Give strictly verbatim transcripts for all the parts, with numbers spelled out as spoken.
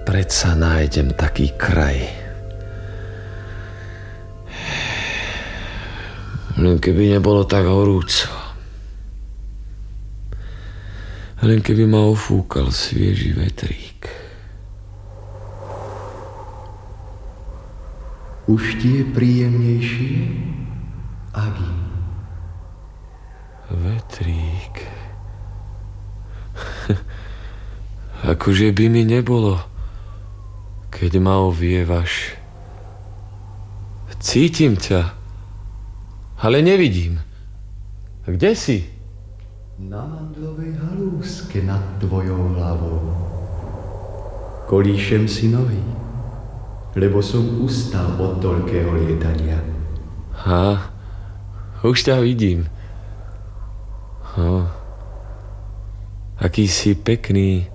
predsa nájdem taký kraj. Len keby nebolo tak horúco. Len keby ma ofúkal svieži vetrík. Už ti je príjemnejšie, Agi? Vetrík. Akože by mi nebolo, keď ma ovievaš. Cítim ťa, ale nevidím. Kde si? Na mandlovej halúske nad tvojou hlavou. Kolíšem si nohy, lebo som ustal od toľkého lietania. Ha, už ťa vidím. Ha, aký si pekný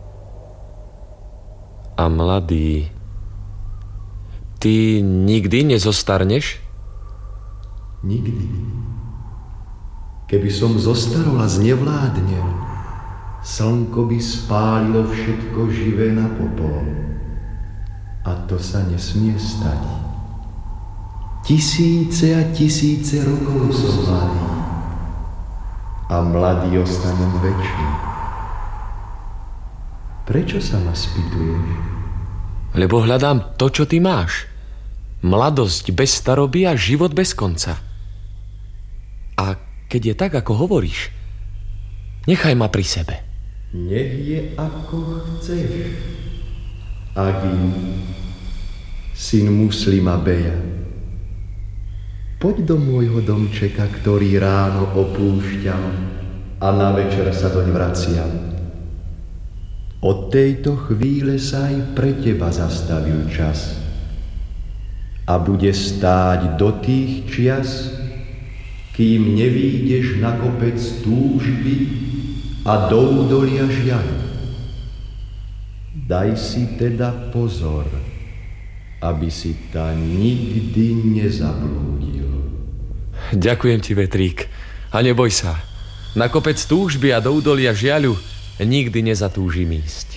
a mladý. Ty nikdy nezostarneš? Nikdy. Keby som zostarol a znevládnel, slnko by spálilo všetko živé na popol. A to sa nesmie stať. Tisíce a tisíce rokov som mladý. A mladý ostanem večný. Prečo sa ma spýtuješ? Lebo hľadám to, čo ty máš. Mladosť bez staroby a život bez konca. A keď je tak, ako hovoríš, nechaj ma pri sebe. Nech je ako chceš. Agi, syn muslima Beja. Poď do môjho domčeka, ktorý ráno opúšťam a na večer sa doň vraciam. Od tejto chvíle sa aj pre teba zastavil čas a bude stáť do tých čias, kým nevídeš na kopec túžby a do údolia žiaľu. Daj si teda pozor, aby si ta nikdy nezablúdil. Ďakujem ti, vetrík, a neboj sa. Na kopec túžby a do údolia žiaľu nikdy nezatúžim ísť.